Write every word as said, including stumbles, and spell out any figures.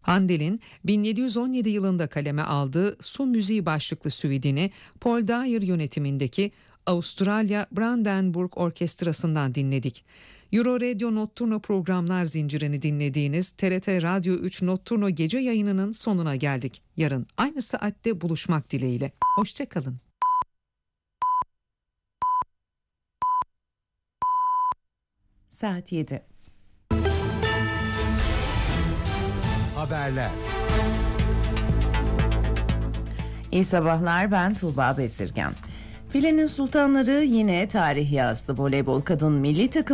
Handel'in bin yedi yüz on yedi yılında kaleme aldığı Su Müziği başlıklı süidini Paul Dyer yönetimindeki Avustralya Brandenburg Orkestrası'ndan dinledik. Euro Radio Notturno programlar zincirini dinlediğiniz T R T Radyo üç Notturno gece yayınının sonuna geldik. Yarın aynı saatte buluşmak dileğiyle. Hoşçakalın. Saat yedi. Haberler. İyi sabahlar, ben Tuğba Bezirgen. Filenin Sultanları yine tarih yazdı. Voleybol kadın milli takım